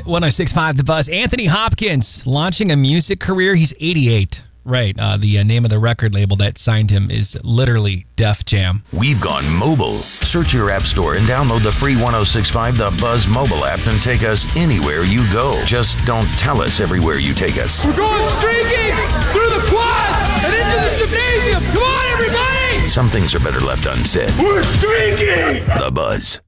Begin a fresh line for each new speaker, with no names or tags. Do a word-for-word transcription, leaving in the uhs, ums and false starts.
one oh six point five The Buzz. Anthony Hopkins launching a music career. He's eighty-eight. Right. Uh, the uh, name of the record label that signed him is literally Def Jam.
We've gone mobile. Search your app store and download the free one oh six point five The Buzz mobile app and take us anywhere you go. Just don't tell us everywhere you take us.
We're going streaking through the quad and into the gymnasium. Come on, everybody!
Some things are better left unsaid.
We're streaking!
The Buzz.